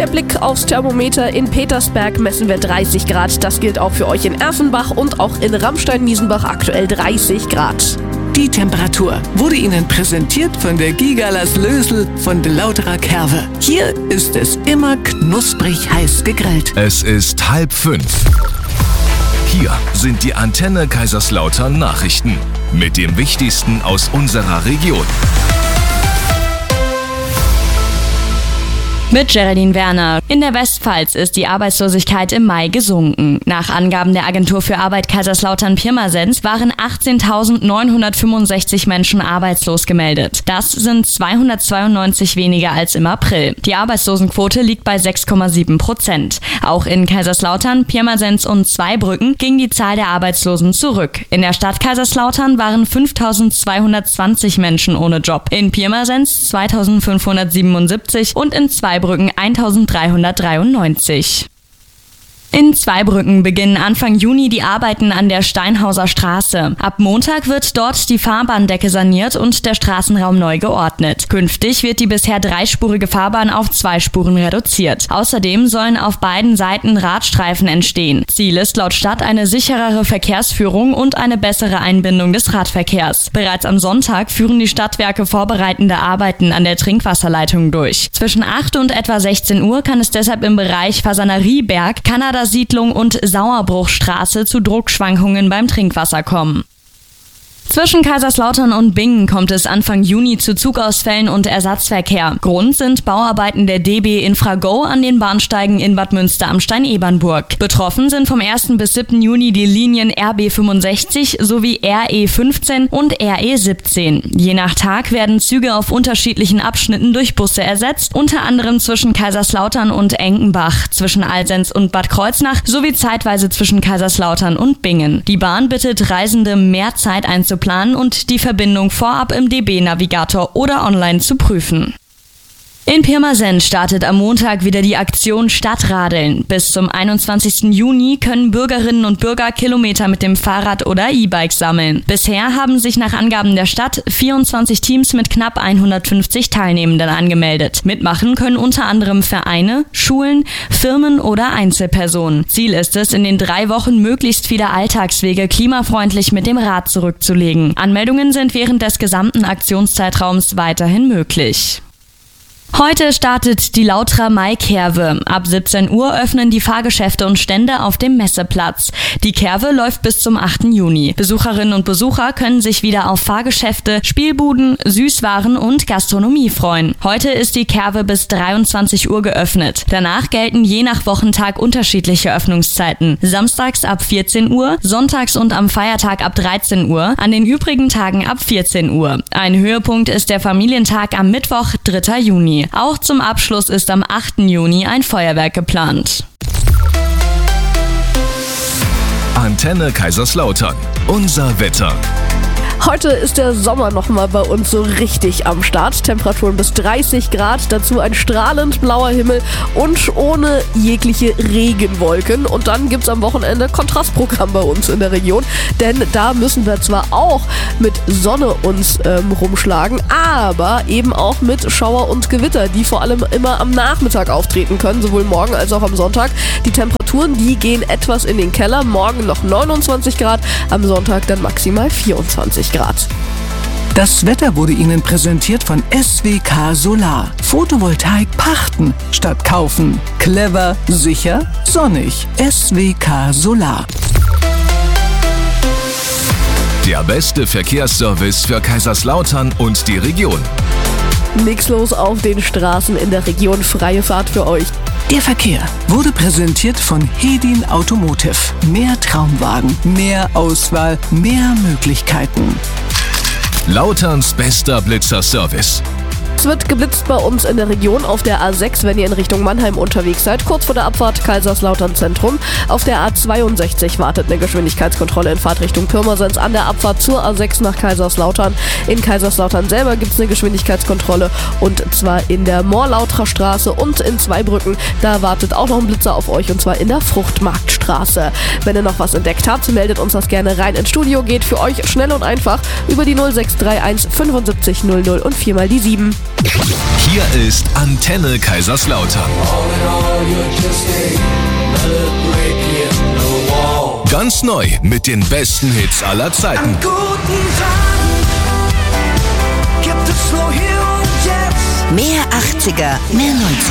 Der Blick aufs Thermometer: in Petersberg messen wir 30 Grad. Das gilt auch für euch in Erfenbach und auch in Ramstein-Miesenbach aktuell 30 Grad. Die Temperatur wurde Ihnen präsentiert von der Gigalas Lösel von der Lauterer Kerwe. Hier ist es immer knusprig heiß gegrillt. Es ist 4:30. Hier sind die Antenne Kaiserslautern Nachrichten mit dem Wichtigsten aus unserer Region. Mit Geraldine Werner. In der Westpfalz ist die Arbeitslosigkeit im Mai gesunken. Nach Angaben der Agentur für Arbeit Kaiserslautern-Pirmasens waren 18.965 Menschen arbeitslos gemeldet. Das sind 292 weniger als im April. Die Arbeitslosenquote liegt bei 6,7%. Auch in Kaiserslautern, Pirmasens und Zweibrücken ging die Zahl der Arbeitslosen zurück. In der Stadt Kaiserslautern waren 5.220 Menschen ohne Job. In Pirmasens 2.577 und in Zweibrücken 1.393. In Zweibrücken beginnen Anfang Juni die Arbeiten an der Steinhauser Straße. Ab Montag wird dort die Fahrbahndecke saniert und der Straßenraum neu geordnet. Künftig wird die bisher dreispurige Fahrbahn auf 2 Spuren reduziert. Außerdem sollen auf beiden Seiten Radstreifen entstehen. Ziel ist laut Stadt eine sicherere Verkehrsführung und eine bessere Einbindung des Radverkehrs. Bereits am Sonntag führen die Stadtwerke vorbereitende Arbeiten an der Trinkwasserleitung durch. Zwischen 8 und etwa 16 Uhr kann es deshalb im Bereich Fasanerieberg, Kanada Siedlung und Sauerbruchstraße zu Druckschwankungen beim Trinkwasser kommen. Zwischen Kaiserslautern und Bingen kommt es Anfang Juni zu Zugausfällen und Ersatzverkehr. Grund sind Bauarbeiten der DB Infrago an den Bahnsteigen in Bad Münster am Stein-Ebernburg. Betroffen sind vom 1. bis 7. Juni die Linien RB 65 sowie RE 15 und RE 17. Je nach Tag werden Züge auf unterschiedlichen Abschnitten durch Busse ersetzt, unter anderem zwischen Kaiserslautern und Enkenbach, zwischen Alsenz und Bad Kreuznach sowie zeitweise zwischen Kaiserslautern und Bingen. Die Bahn bittet Reisende, mehr Zeit einzuplanen und die Verbindung vorab im DB-Navigator oder online zu prüfen. In Pirmasens startet am Montag wieder die Aktion Stadtradeln. Bis zum 21. Juni können Bürgerinnen und Bürger Kilometer mit dem Fahrrad oder E-Bike sammeln. Bisher haben sich nach Angaben der Stadt 24 Teams mit knapp 150 Teilnehmenden angemeldet. Mitmachen können unter anderem Vereine, Schulen, Firmen oder Einzelpersonen. Ziel ist es, in den 3 Wochen möglichst viele Alltagswege klimafreundlich mit dem Rad zurückzulegen. Anmeldungen sind während des gesamten Aktionszeitraums weiterhin möglich. Heute startet die Lauterer Mai-Kerwe. Ab 17 Uhr öffnen die Fahrgeschäfte und Stände auf dem Messeplatz. Die Kerwe läuft bis zum 8. Juni. Besucherinnen und Besucher können sich wieder auf Fahrgeschäfte, Spielbuden, Süßwaren und Gastronomie freuen. Heute ist die Kerwe bis 23 Uhr geöffnet. Danach gelten je nach Wochentag unterschiedliche Öffnungszeiten. Samstags ab 14 Uhr, sonntags und am Feiertag ab 13 Uhr, an den übrigen Tagen ab 14 Uhr. Ein Höhepunkt ist der Familientag am Mittwoch, 3. Juni. Auch zum Abschluss ist am 8. Juni ein Feuerwerk geplant. Antenne Kaiserslautern. Unser Wetter. Heute ist der Sommer nochmal bei uns so richtig am Start. Temperaturen bis 30 Grad, dazu ein strahlend blauer Himmel und ohne jegliche Regenwolken. Und dann gibt's am Wochenende Kontrastprogramm bei uns in der Region, denn da müssen wir zwar auch mit Sonne uns rumschlagen, aber eben auch mit Schauer und Gewitter, die vor allem immer am Nachmittag auftreten können, sowohl morgen als auch am Sonntag. Die Temperaturen, die gehen etwas in den Keller. Morgen noch 29 Grad, am Sonntag dann maximal 24 Grad. Das Wetter wurde Ihnen präsentiert von SWK Solar. Photovoltaik pachten statt kaufen. Clever, sicher, sonnig. SWK Solar. Der beste Verkehrsservice für Kaiserslautern und die Region. Nix los auf den Straßen in der Region, freie Fahrt für euch. Der Verkehr wurde präsentiert von Hedin Automotive. Mehr Traumwagen, mehr Auswahl, mehr Möglichkeiten. Lauterns bester Blitzerservice. Es wird geblitzt bei uns in der Region auf der A6, wenn ihr in Richtung Mannheim unterwegs seid, kurz vor der Abfahrt Kaiserslautern Zentrum. Auf der A62 wartet eine Geschwindigkeitskontrolle in Fahrtrichtung Pirmasens an der Abfahrt zur A6 nach Kaiserslautern. In Kaiserslautern selber gibt es eine Geschwindigkeitskontrolle und zwar in der Moorlauterer Straße und in Zweibrücken. Da wartet auch noch ein Blitzer auf euch und zwar in der Fruchtmarktstraße. Straße. Wenn ihr noch was entdeckt habt, meldet uns das gerne rein ins Studio. Geht für euch schnell und einfach über die 0631 75 00 und 4 mal die 7. Hier ist Antenne Kaiserslautern. Ganz neu mit den besten Hits aller Zeiten. Mehr 80er, mehr 90er.